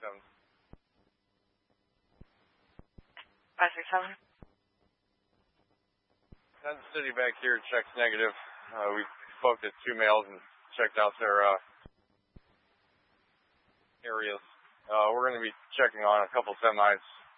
567. 567. Kansas City back here, checks negative. We spoke to 2 males and checked out their areas. We're going to be checking on a couple semis